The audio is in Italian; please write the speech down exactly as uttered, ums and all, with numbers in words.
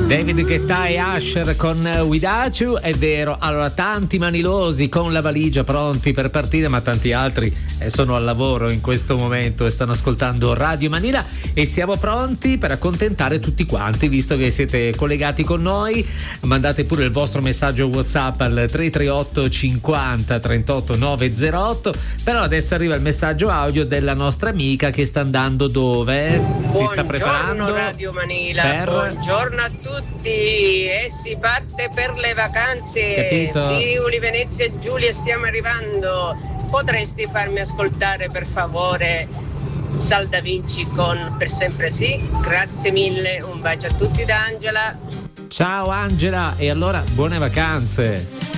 David Guetta e Usher con Without You, è vero. Allora, tanti manilosi con la valigia pronti per partire, ma tanti altri eh, sono al lavoro in questo momento e stanno ascoltando Radio Manila, e siamo pronti per accontentare tutti quanti, visto che siete collegati con noi. Mandate pure il vostro messaggio WhatsApp al tre tre otto cinquanta trentotto novecentotto. Però adesso arriva il messaggio audio della nostra amica che sta andando dove? Buongiorno, si sta preparando Radio Manila, per... buongiorno a tutti e si parte per le vacanze. Capito? Friuli, Venezia e Giulia, stiamo arrivando. Potresti farmi ascoltare per favore Sal Da Vinci con Per sempre sì? Grazie mille, un bacio a tutti da Angela. Ciao Angela, e allora buone vacanze.